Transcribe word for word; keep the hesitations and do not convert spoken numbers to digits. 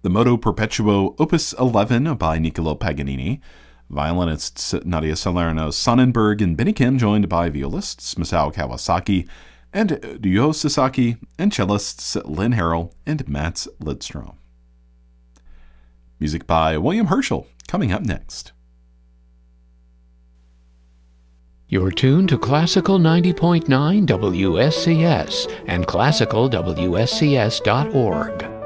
the Moto Perpetuo Opus eleven by Niccolò Paganini, violinists Nadia Salerno Sonnenberg and Beniken, joined by violists Masao Kawasaki and Ryo Sasaki, and cellists Lynn Harrell and Mats Lidstrom. Music by William Herschel, coming up next. You're tuned to Classical ninety point nine W S C S and classical W S C S dot org.